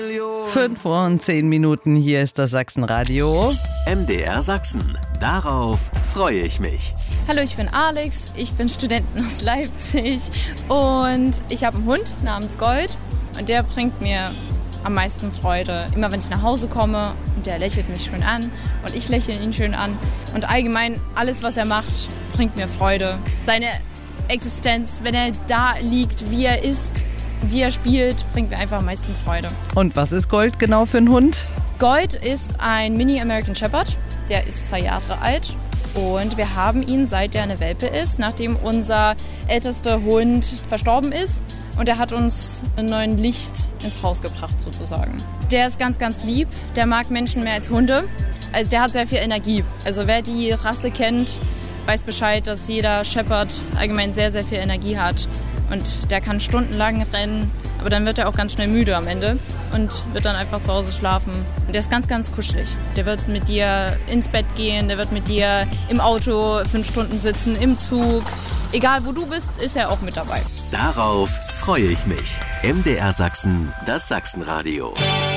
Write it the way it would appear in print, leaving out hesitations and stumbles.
5:10, hier ist das Sachsenradio. MDR Sachsen. Darauf freue ich mich. Hallo, ich bin Alex, ich bin Studentin aus Leipzig und ich habe einen Hund namens Gold und der bringt mir am meisten Freude. Immer wenn ich nach Hause komme und der lächelt mich schön an und ich lächle ihn schön an und allgemein alles, was er macht, bringt mir Freude. Seine Existenz, wenn er da liegt, wie er ist, wie er spielt, bringt mir einfach am meisten Freude. Und was ist Gold genau für ein Hund? Gold ist ein Mini-American Shepherd, der ist 2 Jahre alt und wir haben ihn, seit er eine Welpe ist, nachdem unser ältester Hund verstorben ist und er hat uns einen neuen Licht ins Haus gebracht sozusagen. Der ist ganz, ganz lieb, der mag Menschen mehr als Hunde, also der hat sehr viel Energie. Also wer die Rasse kennt, weiß Bescheid, dass jeder Shepherd allgemein sehr, sehr viel Energie hat. Und der kann stundenlang rennen, aber dann wird er auch ganz schnell müde am Ende und wird dann einfach zu Hause schlafen. Und der ist ganz, ganz kuschelig. Der wird mit dir ins Bett gehen, der wird mit dir im Auto 5 Stunden sitzen, im Zug. Egal wo du bist, ist er auch mit dabei. Darauf freue ich mich. MDR Sachsen, das Sachsenradio.